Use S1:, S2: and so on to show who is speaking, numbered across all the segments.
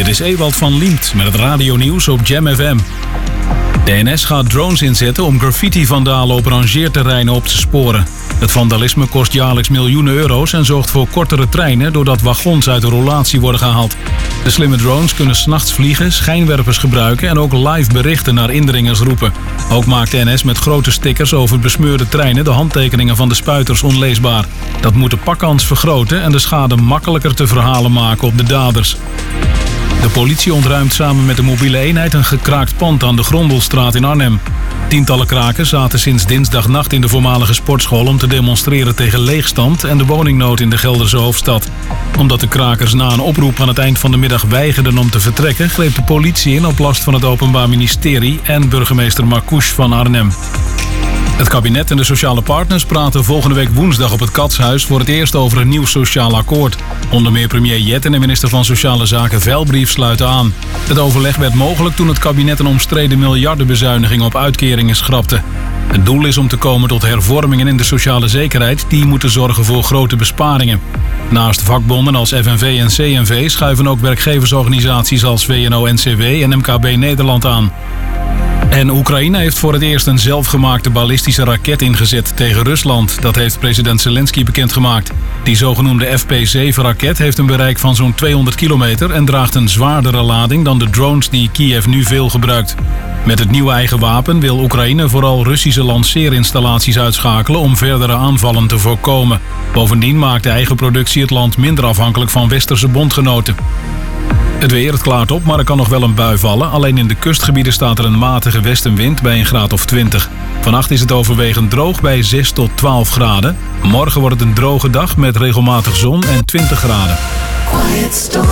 S1: Dit is Ewald van Liemt met het radionieuws op Jam FM. De NS gaat drones inzetten om graffiti-vandalen op rangeerterreinen op te sporen. Het vandalisme kost jaarlijks miljoenen euro's en zorgt voor kortere treinen doordat wagons uit de rollatie worden gehaald. De slimme drones kunnen 's nachts vliegen, schijnwerpers gebruiken en ook live berichten naar indringers roepen. Ook maakt de NS met grote stickers over besmeurde treinen de handtekeningen van de spuiters onleesbaar. Dat moet de pakkans vergroten en de schade makkelijker te verhalen maken op de daders. De politie ontruimt samen met de mobiele eenheid een gekraakt pand aan de Grondelstraat in Arnhem. Tientallen krakers zaten sinds dinsdagnacht in de voormalige sportschool om te demonstreren tegen leegstand en de woningnood in de Gelderse hoofdstad. Omdat de krakers na een oproep aan het eind van de middag weigerden om te vertrekken, greep de politie in op last van het Openbaar Ministerie en burgemeester Marcouch van Arnhem. Het kabinet en de sociale partners praten volgende week woensdag op het Katshuis voor het eerst over een nieuw sociaal akkoord. Onder meer premier Jet en de minister van Sociale Zaken Velbrief sluiten aan. Het overleg werd mogelijk toen het kabinet een omstreden miljardenbezuiniging op uitkeringen schrapte. Het doel is om te komen tot hervormingen in de sociale zekerheid die moeten zorgen voor grote besparingen. Naast vakbonden als FNV en CNV schuiven ook werkgeversorganisaties als VNO-NCW en MKB Nederland aan. En Oekraïne heeft voor het eerst een zelfgemaakte ballistische raket ingezet tegen Rusland. Dat heeft president Zelensky bekendgemaakt. Die zogenoemde FP7-raket heeft een bereik van zo'n 200 kilometer en draagt een zwaardere lading dan de drones die Kiev nu veel gebruikt. Met het nieuwe eigen wapen wil Oekraïne vooral Russische lanceerinstallaties uitschakelen om verdere aanvallen te voorkomen. Bovendien maakt de eigen productie het land minder afhankelijk van westerse bondgenoten. Het weer, het klaart op, maar er kan nog wel een bui vallen. Alleen in de kustgebieden staat er een matige westenwind bij een graad of 20. Vannacht is het overwegend droog bij 6 tot 12 graden. Morgen wordt het een droge dag met regelmatig zon en 20 graden.
S2: Quiet Storm.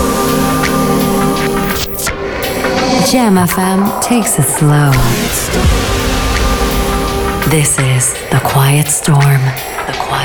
S3: Jam FM takes it slow. This is The Quiet Storm.